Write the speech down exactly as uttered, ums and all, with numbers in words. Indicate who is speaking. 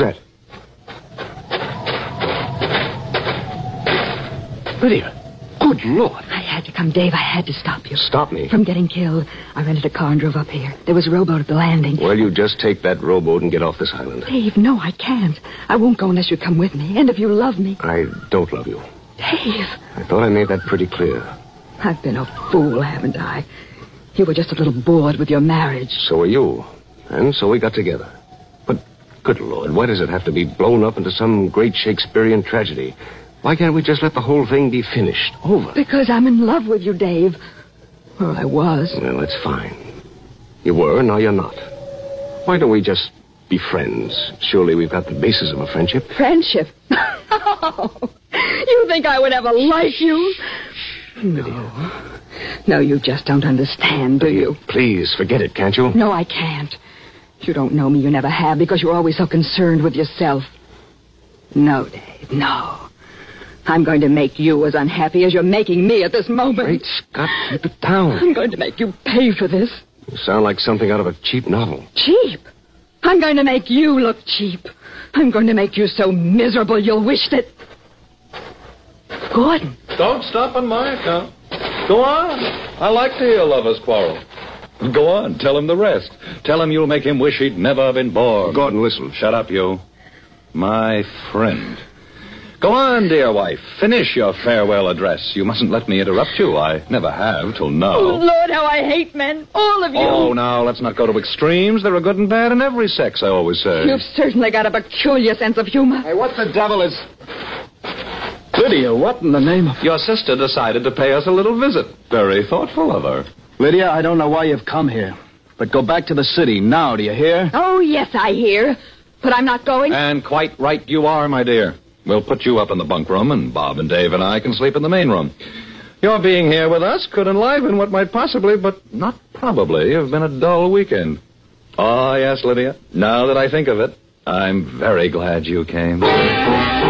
Speaker 1: that? Lydia. Good Lord.
Speaker 2: I had to come, Dave. I had to stop you.
Speaker 1: Stop me?
Speaker 2: From getting killed. I rented a car and drove up here. There was a rowboat at the landing.
Speaker 1: Well, you just take that rowboat and get off this island.
Speaker 2: Dave, no, I can't. I won't go unless you come with me. And if you love me...
Speaker 1: I don't love you.
Speaker 2: Dave.
Speaker 1: I thought I made that pretty clear.
Speaker 2: I've been a fool, haven't I? You were just a little bored with your marriage.
Speaker 1: So are you. And so we got together. But, good Lord, why does it have to be blown up into some great Shakespearean tragedy? Why can't we just let the whole thing be finished? Over.
Speaker 2: Because I'm in love with you, Dave. Well, I was.
Speaker 1: Well, that's fine. You were, now you're not. Why don't we just be friends? Surely we've got the basis of a friendship.
Speaker 2: Friendship? You think I would ever like you? No. No, you just don't understand, do you?
Speaker 1: Please, forget it, can't you?
Speaker 2: No, I can't. You don't know me. You never have, because you're always so concerned with yourself. No, Dave, no. I'm going to make you as unhappy as you're making me at this moment.
Speaker 1: Great Scott, keep it down.
Speaker 2: I'm going to make you pay for this.
Speaker 1: You sound like something out of a cheap novel.
Speaker 2: Cheap? I'm going to make you look cheap. I'm going to make you so miserable you'll wish that... Gordon.
Speaker 3: Don't stop on my account. Go on. I like to hear lovers quarrel. Go on, tell him the rest. Tell him you'll make him wish he'd never been born.
Speaker 1: Gordon, listen.
Speaker 3: Shut up, you. My friend. Go on, dear wife. Finish your farewell address. You mustn't let me interrupt you. I never have till now.
Speaker 2: Oh, Lord, how I hate men. All of you.
Speaker 3: Oh, now, let's not go to extremes. There are good and bad in every sex, I always say.
Speaker 2: You've certainly got a peculiar sense of humor.
Speaker 4: Hey, what the devil is... Lydia, what in the name of...
Speaker 3: Your sister decided to pay us a little visit. Very thoughtful of her.
Speaker 4: Lydia, I don't know why you've come here. But go back to the city now, do you hear?
Speaker 2: Oh, yes, I hear. But I'm not going.
Speaker 3: And quite right you are, my dear. We'll put you up in the bunk room, and Bob and Dave and I can sleep in the main room. Your being here with us could enliven what might possibly, but not probably, have been a dull weekend. Oh, yes, Lydia. Now that I think of it, I'm very glad you came.